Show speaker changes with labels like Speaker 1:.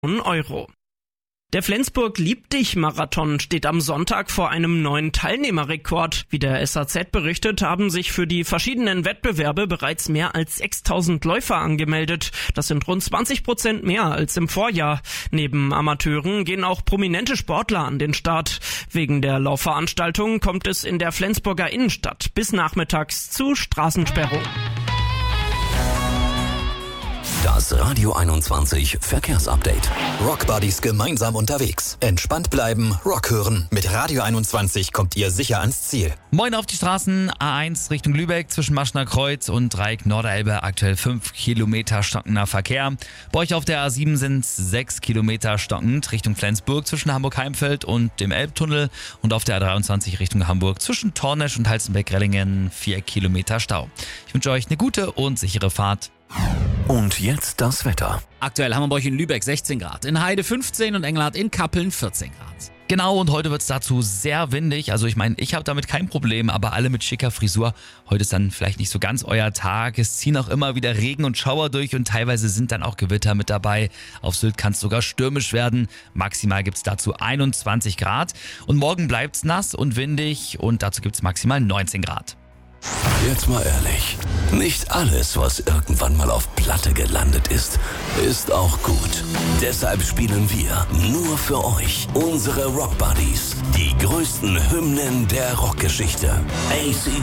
Speaker 1: Euro. Der Flensburg-Lieb-Dich-Marathon steht am Sonntag vor einem neuen Teilnehmerrekord. Wie der SAZ berichtet, haben sich für die verschiedenen Wettbewerbe bereits mehr als 6.000 Läufer angemeldet. Das sind rund 20% mehr als im Vorjahr. Neben Amateuren gehen auch prominente Sportler an den Start. Wegen der Laufveranstaltung kommt es in der Flensburger Innenstadt bis nachmittags zu Straßensperrungen.
Speaker 2: Das Radio 21 Verkehrsupdate. Rockbuddies gemeinsam unterwegs. Entspannt bleiben, Rock hören. Mit Radio 21 kommt ihr sicher ans Ziel.
Speaker 3: Moin auf die Straßen. A1 Richtung Lübeck zwischen Maschner Kreuz und Dreieck Norderelbe. Aktuell 5 Kilometer stockender Verkehr. Bei euch auf der A7 sind 6 Kilometer stockend Richtung Flensburg zwischen Hamburg-Heimfeld und dem Elbtunnel. Und auf der A23 Richtung Hamburg zwischen Tornesch und Halstenbeck-Rellingen 4 Kilometer Stau. Ich wünsche euch eine gute und sichere Fahrt.
Speaker 2: Und jetzt das Wetter.
Speaker 4: Aktuell haben wir bei euch in Lübeck 16 Grad, in Heide 15 und Engelhardt in Kappeln 14 Grad.
Speaker 3: Genau, und heute wird es dazu sehr windig. Also ich meine, ich habe damit kein Problem, aber alle mit schicker Frisur. Heute ist dann vielleicht nicht so ganz euer Tag. Es ziehen auch immer wieder Regen und Schauer durch und teilweise sind dann auch Gewitter mit dabei. Auf Sylt kann es sogar stürmisch werden. Maximal gibt es dazu 21 Grad. Und morgen bleibt es nass und windig und dazu gibt es maximal 19 Grad.
Speaker 2: Jetzt mal ehrlich, nicht alles, was irgendwann mal auf Platte gelandet ist, ist auch gut. Deshalb spielen wir nur für euch unsere Rockbuddies, die größten Hymnen der Rockgeschichte.